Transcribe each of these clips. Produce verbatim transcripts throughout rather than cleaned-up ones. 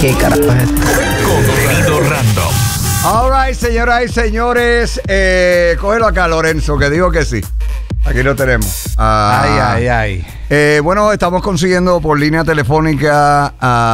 ¿Qué carajo es esto? Contenido random. All right, señoras y señores. Eh, cógelo acá, Lorenzo, que digo que sí. Aquí lo tenemos. Ah, Ay, ay, ay. eh, bueno, estamos consiguiendo por línea telefónica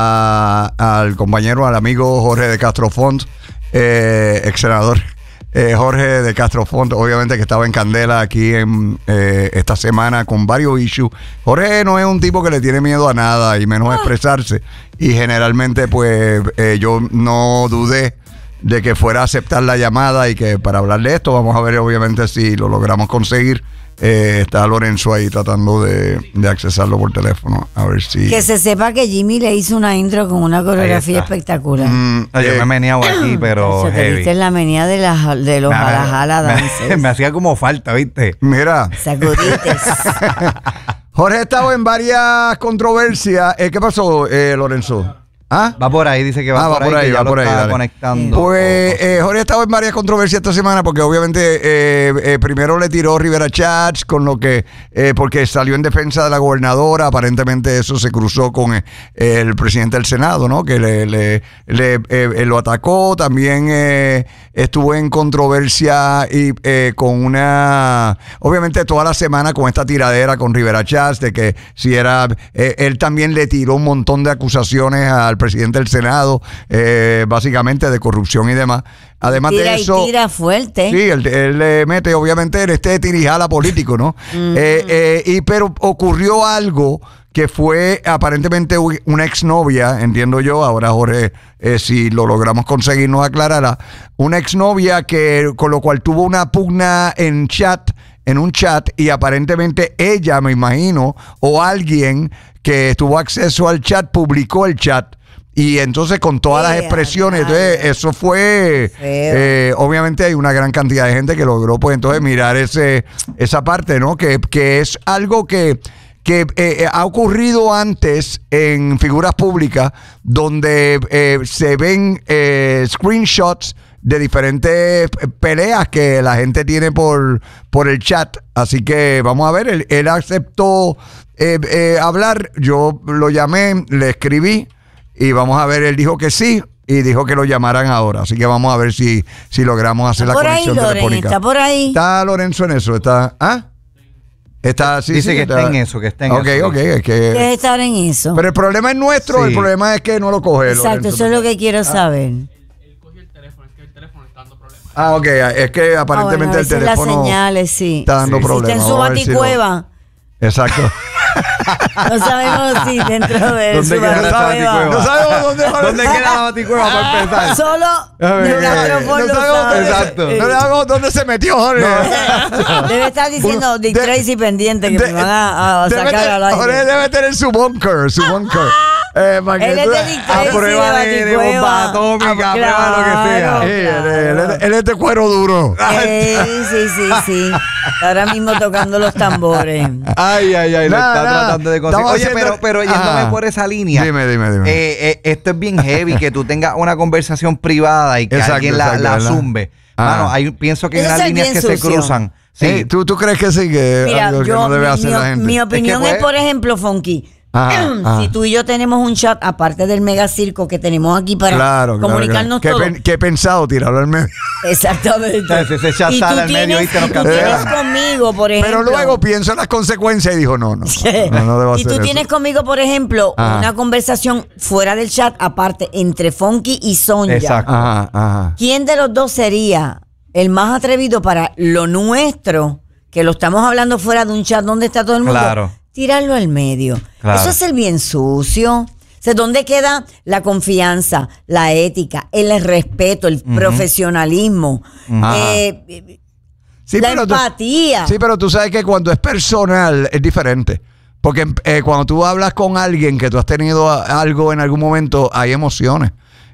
a- al compañero, al amigo Jorge de Castrofont, eh, ex senador eh, Jorge de Castrofont, obviamente que estaba en candela aquí en eh, esta semana con varios issues. Jorge no es un tipo que le tiene miedo a nada y menos a expresarse. Y generalmente, pues, eh, yo no dudé de que fuera a aceptar la llamada y que para hablar de esto, vamos a ver obviamente si lo logramos conseguir. Eh, está Lorenzo ahí tratando de, de accesarlo por teléfono. A ver si... Que se sepa que Jimmy le hizo una intro con una coreografía espectacular. Mm, No, yo eh, me he meneado aquí, pero Se te heavy. viste en la menea de, las, de los Me- jalajala me- dances. Me hacía como falta, ¿viste? Mira, Sacudites. Jorge ha estado en varias controversias. Eh, ¿Qué pasó, eh, Lorenzo? ¿Ah? Va por ahí, dice que va, Ah, va por, por ahí, ahí, que va ya lo por ahí, está dale. conectando. Pues eh, Jorge ha estado en varias controversias esta semana porque obviamente eh, eh, primero le tiró Rivera Chats con lo que, eh, porque salió en defensa de la gobernadora, aparentemente eso se cruzó con eh, el presidente del Senado, ¿no? Que le, le, le, eh, eh, lo atacó, también eh, estuvo en controversia y eh, con una, obviamente toda la semana con esta tiradera con Rivera Chats de que si era, eh, él también le tiró un montón de acusaciones al presidente del Senado. Eh, básicamente de corrupción y demás. Además Tira de eso. y tira fuerte. Sí, él, él le mete, obviamente, en este tirijala político, ¿no? Eh, eh, y pero ocurrió algo que fue aparentemente u- una exnovia, entiendo yo, ahora Jorge, eh, si lo logramos conseguir, nos aclarará, una exnovia que con lo cual tuvo una pugna en chat, en un chat, y aparentemente ella, me imagino, o alguien que tuvo acceso al chat, publicó el chat. Y entonces con todas las ¡Ea, expresiones, rayos! entonces eso fue, Feo. eh, obviamente hay una gran cantidad de gente que logró pues entonces mirar ese esa parte, ¿no? Que, que es algo que, que eh, ha ocurrido antes en figuras públicas donde eh, se ven eh, screenshots de diferentes peleas que la gente tiene por, por el chat. Así que vamos a ver, él, él aceptó eh, eh, hablar, yo lo llamé, le escribí. Y vamos a ver, él dijo que sí y dijo que lo llamaran ahora. Así que vamos a ver si, si logramos hacer la Por ahí, conexión Loren, telefónica. está por ahí. Está Lorenzo en eso, está. ¿Ah? Está, sí, Dice sí, que está en eso, que está en Ok, eso, ok, dice. es que. ¿Qué es estar en eso? Pero el problema es nuestro, Sí. el problema es que no lo coge. Exacto, Lorenzo. eso es lo que quiero saber. Ah, ok, es que Ah, aparentemente bueno, a el veces las teléfono señales, sí. está dando Si problemas. está en su Vamos a ver si lo- baticueva. Exacto. No sabemos si dentro de ¿Dónde su queda esa baticueva. baticueva? No sabemos dónde va. ¿Dónde queda la baticueva para empezar? Solo ver, de una eh, trofón No lo sabemos sabe. dónde, Exacto. no sabemos dónde se metió, Jorge. Debe estar diciendo Dick De- Tracy pendiente que de- me van a, a debe sacar tener- al aire. Jorge debe tener su bunker, su bunker. Eh, para que Él es tú- de Dick Tracy A prueba de, de baticueva. bomba atómica, a prueba de lo que sea. Claro, Sí, él, claro. él- él- él es de cuero duro. Eh, sí, sí, sí. Ahora mismo tocando los tambores. Ay, ay, ay, lo Nada, está nada. tratando de conseguir. Estamos Oye, haciendo- pero, pero yéndome Ajá. por esa línea. Dime, dime, dime. eh, eh, esto es bien heavy, que tú tengas una conversación privada y que Exacto, alguien la, exacto, la ¿verdad? zumbe. Ah. Mano, hay, pienso que hay Eso unas es líneas bien que se sucio. cruzan. Sí. Sí, ¿tú, ¿Tú crees que sí? Que Mira, algo que yo, no debe mi, hacer mi- la gente. mi opinión Es es, que, por pues- ejemplo, Funky. Ajá, ajá. Si tú y yo tenemos un chat, aparte del mega circo que tenemos aquí para Claro, claro, comunicarnos claro. todos. ¿Qué, pen- ¿Qué he pensado? Tirarlo al medio. Exactamente. Entonces, ese chat Y sale tú al medio, tienes, ¿viste? Nos y tú cancelan. tienes conmigo, por ejemplo. Pero luego pienso en las consecuencias y digo, no, no. No, no debo y hacer tú eso. tienes conmigo, por ejemplo, Ajá. una conversación fuera del chat, aparte, entre Funky y Sonja. Exacto. Ajá, ajá. ¿Quién de los dos sería el más atrevido para lo nuestro, que lo estamos hablando fuera de un chat donde está todo el mundo? Claro. Tirarlo al medio. Claro. Eso es el bien sucio. O sea, ¿dónde queda la confianza, la ética, el respeto, el profesionalismo, Ajá. eh, Sí, la pero tú- empatía? Sí, pero tú sabes que cuando es personal es diferente. Porque eh, cuando tú hablas con alguien que tú has tenido a- algo en algún momento, hay emociones.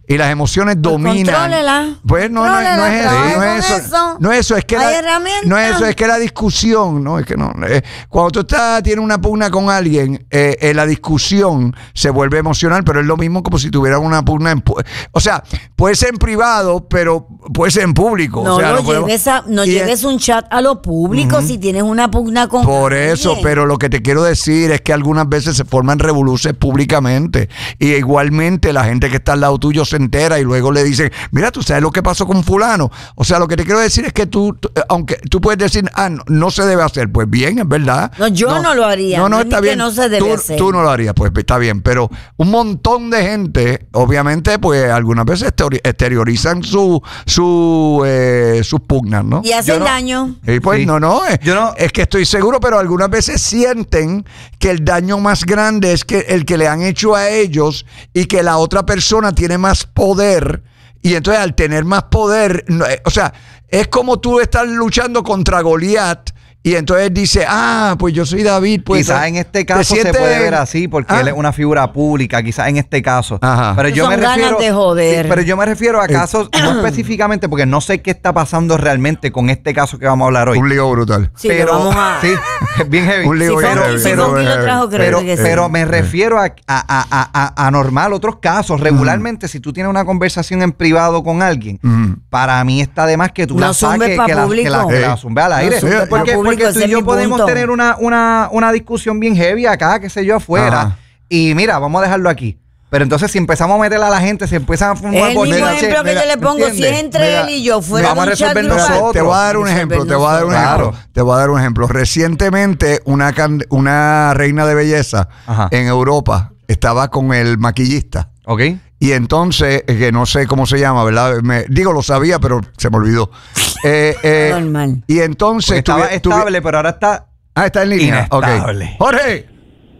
y las emociones Pues dominan. contrólela. Pues no, no, no, no es eso, Contrólala, no trabaja es con eso, eso. no es eso, es que Hay la, herramientas. no es eso, es que la discusión, no, es que no, eh, cuando tú estás, tienes una pugna con alguien, eh, eh, la discusión se vuelve emocional, pero es lo mismo como si tuvieran una pugna en, pu- o sea, puede ser en privado, pero puede ser en público. No o sea, lo lo podemos- lleves a, no y lleves un chat a lo público si tienes una pugna con Por eso, alguien. pero lo que te quiero decir es que algunas veces se forman revoluciones públicamente y igualmente la gente que está al lado tuyo se entera y luego le dicen, mira, tú sabes lo que pasó con fulano. O sea, lo que te quiero decir es que tú, tú, eh, aunque tú puedes decir, ah, no, no se debe hacer, pues bien, es verdad. No, yo no lo haría, No, no, no, está ni que bien. no se debe tú, hacer. tú no lo harías, pues está bien, pero un montón de gente, obviamente, pues algunas veces exterior- exteriorizan su, su, eh, sus pugnas, ¿no? Y hacen Yo no- daño. Y pues Sí. no, no, es, Yo no- es que estoy seguro, pero algunas veces sienten que el daño más grande es que el que le han hecho a ellos y que la otra persona tiene más poder y entonces al tener más poder, no, eh, o sea, es como tú estás luchando contra Goliat y entonces dice, ah, pues yo soy David, pues quizás ¿te en este caso se sientes- puede ver así porque Ah. él es una figura pública, quizás en este caso. Ajá. Pero yo Son me ganas refiero de joder. Sí, pero yo me refiero a casos no específicamente porque no sé qué está pasando realmente con este caso que vamos a hablar hoy. Un lío brutal. Sí, pero lo vamos a... sí, bien heavy. Un lío Si bien Fonky- heavy, si pero Fonky bien lo heavy. trajo, creo Pero, que sí. pero me refiero a, a, a, a, a normal, otros casos. Regularmente, si tú tienes una conversación en privado con alguien, Mm. para mí está de más que tú No la zumbes saques, pa' que la, que la, público. que la Eh. zumbe al aire. No zumbes pa' porque, público, porque tú ese y es yo mi podemos punto. tener una, una, una discusión bien heavy acá, qué sé yo, afuera. Ajá. Y mira, vamos a dejarlo aquí. Pero entonces si empezamos a meterle a la gente, si empiezan a Es formar el mismo bochinche, ejemplo que mira, yo le pongo. Si ¿entiendes? es entre Mira, él y yo fuera vamos de a un chat resolver grupal, nosotros. Te voy a dar un resolver ejemplo, te voy a dar un nosotros. ejemplo, te voy a dar un ejemplo. Recientemente una can- una reina de belleza Ajá. en Europa estaba con el maquillista. ¿Ok? Y entonces, eh, que no sé cómo se llama, ¿verdad? Me, digo, lo sabía, pero se me olvidó. Eh, eh, Normal. Y entonces... Porque estaba tuvi- tuvi- estable, pero ahora está... ah, está en línea. Ok. inestable. Jorge.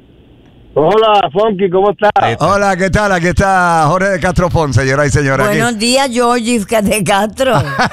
Hola, Fonky, ¿cómo estás? Hola, ¿qué tal? Aquí está Jorge de Castro Ponce, señoras y señores. aquí. Buenos días, Georgie de Castro.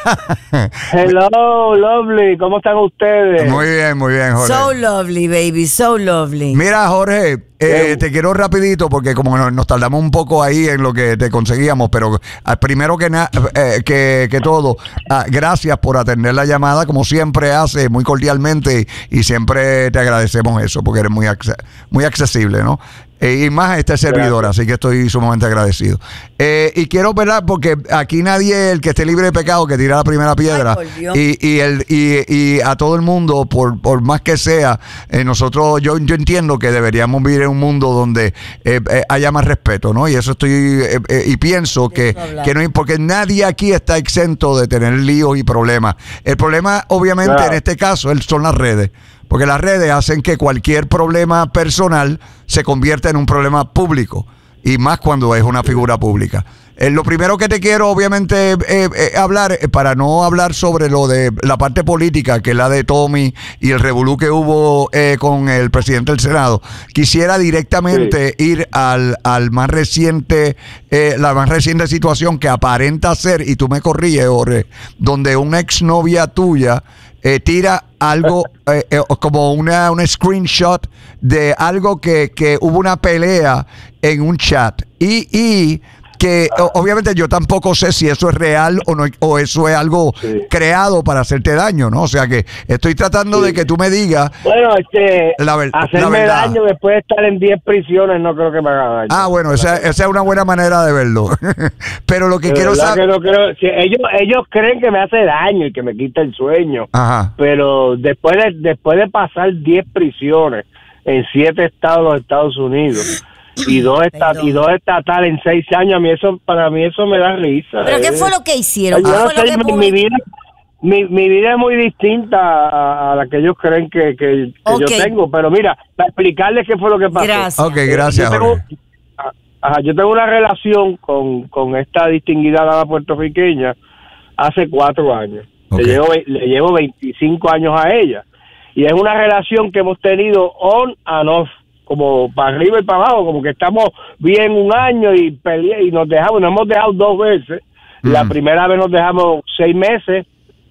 Hello, lovely, ¿cómo están ustedes? Muy bien, muy bien, Jorge. So lovely, baby, so lovely. Mira, Jorge, eh, te quiero rapidito porque como nos, nos tardamos un poco ahí en lo que te conseguíamos, pero ah, primero que, na- eh, que, que todo, ah, gracias por atender la llamada como siempre hace, muy cordialmente y, y siempre te agradecemos eso porque eres muy, acce- muy accesible, ¿no? Eh, y más a este servidor, así que estoy sumamente agradecido. Eh, y quiero, ¿verdad? Porque aquí nadie, el que esté libre de pecado, que tira la primera piedra. Ay, por Dios. y, y, el, y, y a todo el mundo, por, por más que sea, eh, nosotros, yo, yo entiendo que deberíamos vivir en un mundo donde eh, eh, haya más respeto, ¿no? Y eso estoy, eh, eh, y pienso que, eso hablamos. que no hay, porque nadie aquí está exento de tener líos y problemas. El problema, obviamente, Claro. en este caso, el- son las redes. Porque las redes hacen que cualquier problema personal se convierta en un problema público. Y más cuando es una figura pública. Eh, lo primero que te quiero, obviamente, eh, eh, hablar, eh, para no hablar sobre lo de la parte política, que es la de Tommy y el revolú que hubo eh, con el presidente del Senado, quisiera directamente ir al, al más reciente, eh, la más reciente situación que aparenta ser, y tú me corriges, Jorge, donde una exnovia tuya eh, tira algo eh, eh, como una, una screenshot de algo que, que hubo una pelea en un chat y, y que o- obviamente yo tampoco sé si eso es real o no, o eso es algo Sí. creado para hacerte daño, ¿no? O sea que estoy tratando Sí. de que tú me digas. Bueno, este, La ver- la hacerme verdad. daño después de estar en diez prisiones no creo que me haga daño. Ah, bueno, esa, esa es una buena manera de verlo. Pero lo que De quiero verdad saber... que no creo- si ellos, ellos creen que me hace daño y que me quita el sueño, Ajá. pero después de, después de pasar diez prisiones en siete estados de los Estados Unidos y dos esta- Perdón. y dos estatales en seis años, a mí eso, para mí eso me da risa. ¿Pero qué eh. fue lo que hicieron? Yo ¿Qué no fue lo sé, que mi, mi public- vida mi, mi vida es muy distinta a, a la que ellos creen que, que, que Ok. yo tengo, pero mira, para explicarles qué fue lo que pasó. Gracias. Ok, gracias, yo tengo, Jorge. ajá, yo tengo una relación con, con esta distinguida dama puertorriqueña hace cuatro años. Ok. Le, llevo, ve- le llevo veinticinco años a ella. Y es una relación que hemos tenido on and off, como para arriba y para abajo, como que estamos bien un año y peleé y nos dejamos, nos hemos dejado dos veces. La Mm. primera vez nos dejamos seis meses,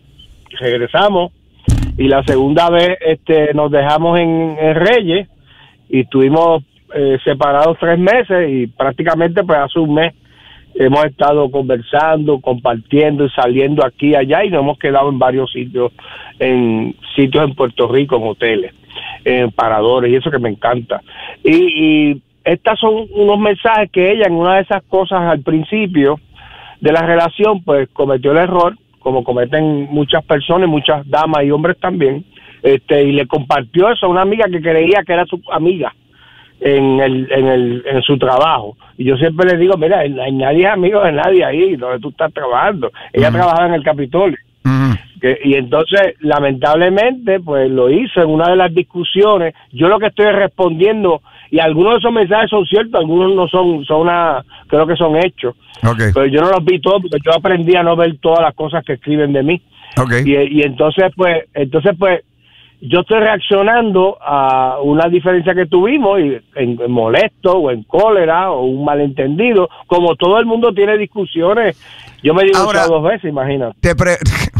regresamos, y la segunda vez este nos dejamos en, en Reyes y estuvimos eh, separados tres meses y prácticamente pues hace un mes hemos estado conversando, compartiendo y saliendo aquí y allá, y nos hemos quedado en varios sitios, en sitios en Puerto Rico, en hoteles, en paradores, y eso que me encanta. Y, y estas son unos mensajes que ella, en una de esas cosas al principio de la relación, pues cometió el error, como cometen muchas personas, muchas damas y hombres también, este, y le compartió eso a una amiga que creía que era su amiga en el, en el, en su trabajo. Y yo siempre le digo, mira, nadie es amigo de nadie ahí donde tú estás trabajando. Ella uh-huh. trabajaba en el Capitolio. Uh-huh. Que, y entonces, lamentablemente, pues lo hizo en una de las discusiones. Yo lo que estoy respondiendo, y algunos de esos mensajes son ciertos, algunos no son, son una, creo que son hechos. Okay. Pero yo no los vi todos porque yo aprendí a no ver todas las cosas que escriben de mí. Okay. Y, y entonces, pues, entonces, pues, yo estoy reaccionando a una diferencia que tuvimos, y en, en molesto o en cólera o un malentendido, como todo el mundo tiene discusiones. Yo me digo dos veces, imagínate. Te pre...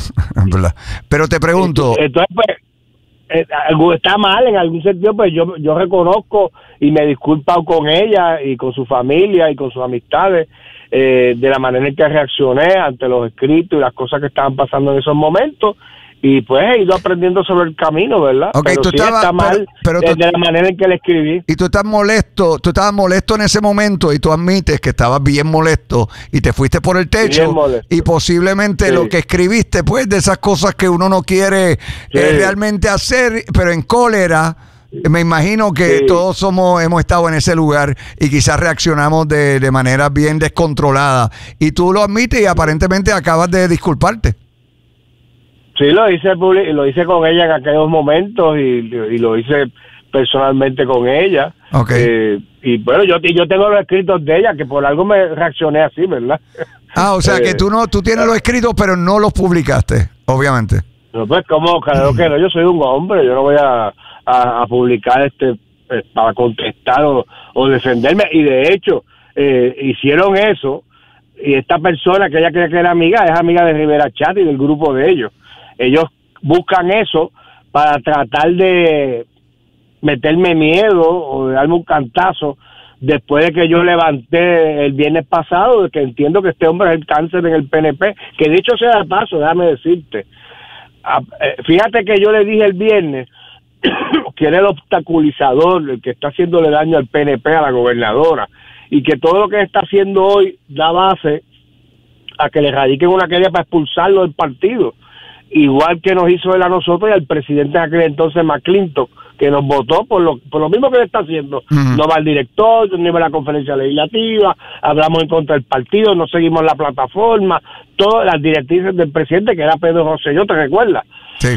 Pero te pregunto. Entonces, pues, está mal en algún sentido, pues yo, yo reconozco y me disculpo con ella y con su familia y con sus amistades eh, de la manera en que reaccioné ante los escritos y las cosas que estaban pasando en esos momentos. Y pues he ido aprendiendo sobre el camino, ¿verdad? Okay, pero tú sí estabas, está mal pero, pero de, tú, de la manera en que le escribí. Y tú estás molesto, tú estabas molesto en ese momento y tú admites que estabas bien molesto y te fuiste por el techo y posiblemente sí. lo que escribiste, pues de esas cosas que uno no quiere sí. eh, realmente hacer, pero en cólera. Me imagino que sí. todos somos hemos estado en ese lugar y quizás reaccionamos de, de manera bien descontrolada. Y tú lo admites y aparentemente acabas de disculparte. Sí, lo hice lo hice con ella en aquellos momentos y, y lo hice personalmente con ella. Okay. Eh, y bueno, yo yo tengo los escritos de ella, que por algo me reaccioné así, ¿verdad? Ah, o sea, eh, que tú no tú tienes los escritos, pero no los publicaste, obviamente. No, pues, como, claro que no, yo soy un hombre, yo no voy a, a, a publicar este eh, para contestar o, o defenderme. Y de hecho, eh, hicieron eso, y esta persona que ella creía que era amiga, es amiga de Rivera Chat y del grupo de ellos. Ellos buscan eso para tratar de meterme miedo o de darme un cantazo después de que yo levanté el viernes pasado, de que entiendo que este hombre es el cáncer en el P N P, que dicho sea de paso, déjame decirte, fíjate que yo le dije el viernes que era el obstaculizador, el que está haciéndole daño al P N P, a la gobernadora, y que todo lo que está haciendo hoy da base a que le radiquen una querella para expulsarlo del partido. Igual que nos hizo él a nosotros y al presidente de aquel entonces, McClintock, que nos votó por lo por lo mismo que le está haciendo. Uh-huh. No va el director, no va a la conferencia legislativa, hablamos en contra del partido, no seguimos la plataforma, todas las directrices del presidente, que era Pedro Rosselló, ¿te recuerdas? Sí.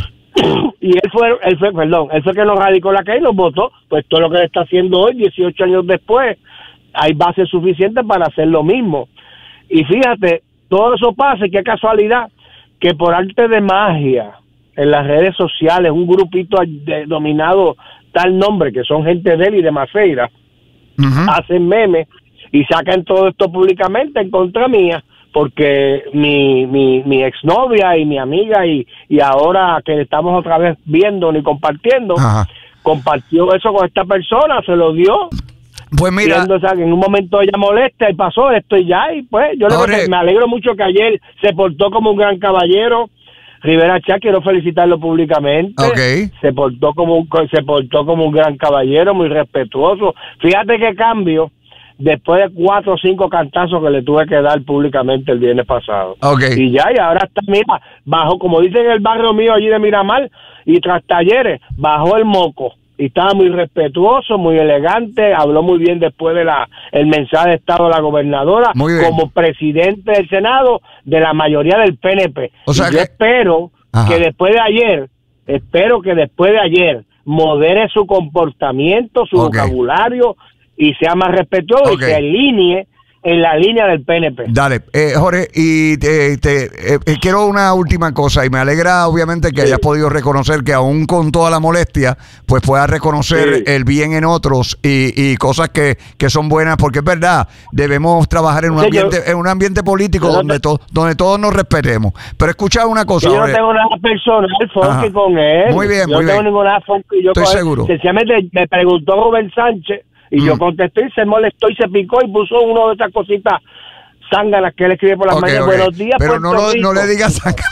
Y él fue, él fue, perdón, él fue que nos radicó la calle y nos votó. Pues todo lo que le está haciendo hoy, dieciocho años después, hay base suficiente para hacer lo mismo. Y fíjate, todo eso pasa, y qué casualidad, que por arte de magia en las redes sociales un grupito de, dominado tal nombre, que son gente de él y de Maceira, uh-huh. hacen memes y sacan todo esto públicamente en contra mía, porque mi mi, mi exnovia y mi amiga y, y ahora que estamos otra vez viendo y compartiendo, uh-huh. compartió eso con esta persona, se lo dio. Pues mira, viendo, o sea, que en un momento ella molesta y pasó esto y ya, y pues yo le, me alegro mucho que ayer se portó como un gran caballero. Rivera Chat, quiero felicitarlo públicamente. Okay. Se portó como un, se portó como un gran caballero, muy respetuoso. Fíjate qué cambio después de cuatro o cinco cantazos que le tuve que dar públicamente el viernes pasado. Okay. Y ya, y ahora está, mira, bajo, como dicen en el barrio mío allí de Miramar y tras talleres, bajó el moco. Y estaba muy respetuoso, muy elegante, habló muy bien después de la el mensaje de Estado de la gobernadora como presidente del Senado de la mayoría del P N P. O sea, y yo que... espero Ajá. que después de ayer, espero que después de ayer modere su comportamiento, su okay. vocabulario y sea más respetuoso okay. y se alinee en la línea del P N P. Dale, eh, Jorge, y te, te eh, quiero una última cosa, y me alegra obviamente que sí. hayas podido reconocer que aún con toda la molestia, pues puedas reconocer sí. el bien en otros y, y cosas que, que son buenas, porque es verdad, debemos trabajar en un sí, ambiente yo, en un ambiente político donde, te, to, donde todos nos respetemos. Pero escucha una cosa, yo Jorge. no tengo nada personal funky con él. Muy bien, yo muy no tengo bien. ninguna funky. Yo Estoy con seguro. Él. Sencillamente me preguntó Rubén Sánchez y mm. yo contesté y se molestó y se picó y puso uno de esas cositas zánganas que él escribe por las Ok, mañanas. ok. Buenos días, Pero no, Puerto lo- no Rico. le digas zángana.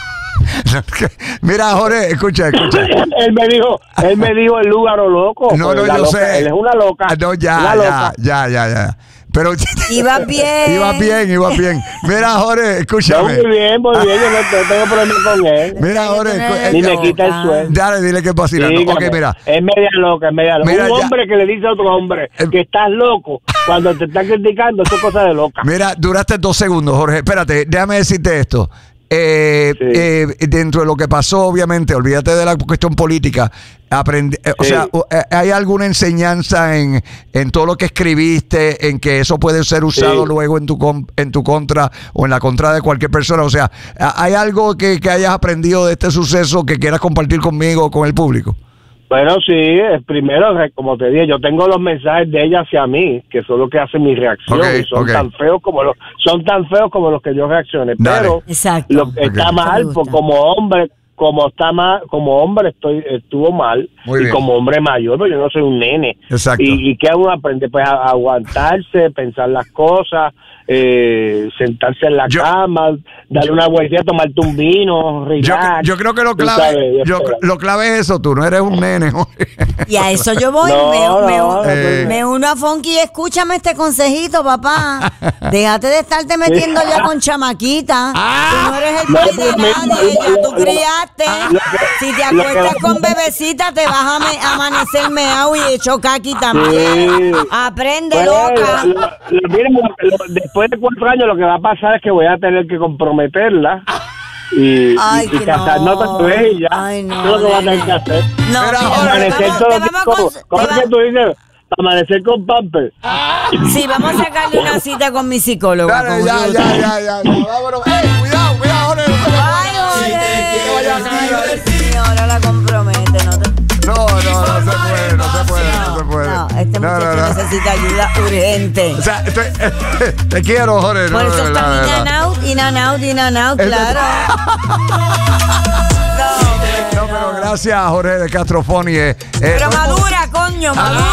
Mira, Jorge, escucha, escucha. Él me dijo, él me dijo el Lúgaro loco. No, pues, no, la yo loca, sé. Él es una loca. Ah, No, ya, una ya, loca. ya, ya, ya. Pero Ibas bien. iba bien, iba bien. Mira, Jorge, No, escúchame. muy bien, muy bien. Yo no, no tengo problema con él. Mira, Jorge, escu- Ni me eh, quita el sueldo. Dale, dile que es vacilando. Dígame. Ok, mira. Es media loca, es media loca. Mira, Un ya- hombre que le dice a otro hombre Eh, que estás loco cuando te están criticando, eso es cosa de loca. Mira, duraste dos segundos, Jorge. Espérate, déjame decirte esto. Eh, Sí. eh, dentro de lo que pasó, obviamente, olvídate de la cuestión política. Aprendi- eh, O Sí. sea, u- eh, ¿hay alguna enseñanza en, en todo lo que escribiste, en que eso puede ser usado Sí. luego en tu con- en tu contra o en la contra de cualquier persona? O sea, ¿hay algo que, que hayas aprendido de este suceso que quieras compartir conmigo o con el público? Bueno, sí, eh, primero, eh, como te dije, yo tengo los mensajes de ella hacia mí, que son los que hacen mi reacción, Ok, y son ok. tan feos como los, son tan feos como los que yo reaccioné. Dale. Pero Exacto. lo que está Eso me mal, gusta. pues, como hombre, como está mal, como hombre estoy, estuvo mal, Muy y bien. como hombre mayor, pues yo no soy un nene. Exacto. Y, y que uno aprende, pues, a, a aguantarse, pensar las cosas, eh, sentarse en la Yo- cama, darle una vuelta, tomarte un vino, Yo, relax. yo creo que lo tú clave, sabes, yo- espera. lo clave es eso, tú no eres un nene, Jorge. Y a eso yo voy. No, me, me- no, no, Eh. me uno a Funky y escúchame este consejito, papá. Déjate de estarte metiendo ya con chamaquita. Tú no eres el No, país de pero mira, nadie, ya tú lo- lo- criaste. lo que- Si te lo que- acuestas con bebecita, te vas a me- amanecer meao y hecho caqui también. Sí. Aprende, Bueno, loca. lo- lo- miren, lo- después de cuatro años lo que va a pasar es que voy a tener que comprometerla y, Ay, y, y que casarnos no. con ella y ya. Ay, no, Eso es lo que voy a tener nene. que hacer. No, Mira, mira, ahora, te Amanecer vamos- todos te los días vamos a como- cons- ¿cómo te es va- que tú dices? Amanecer con Pampers. Sí, vamos a sacarle una cita con mi psicóloga. Dale, con ya, Ruth. ya, ya, ya, ya, vámonos. ¡Ey, cuidado, cuidado, Jorge! No te me Ay, Jorge. Sí, ahora la compromete, no te... No, no, no se puede, no se puede, no se puede. No, este No, muchacho no, no. necesita ayuda urgente. O sea, estoy- te quiero, Jorge. Por no, eso de está verdad, de in and verdad. out, in and out, in and out, Es claro. No, pero gracias, Jorge de Castrofoni. Eh, eh, Pero madura, coño, madura.